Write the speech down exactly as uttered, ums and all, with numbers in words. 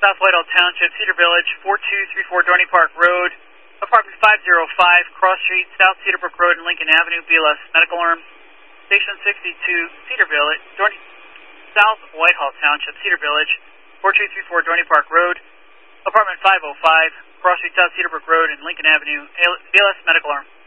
South Whitehall Township, Cedar Village, four two three four Dorney Park Road, apartment five oh five, Cross Street, South Cedarbrook Road and Lincoln Avenue, B L S Medical Arm. Station sixty-two, Cedar Village, Dorney, South Whitehall Township, Cedar Village, four two three four Dorney Park Road, apartment five oh five, Cross Street, South Cedarbrook Road and Lincoln Avenue, B L S Medical Arm.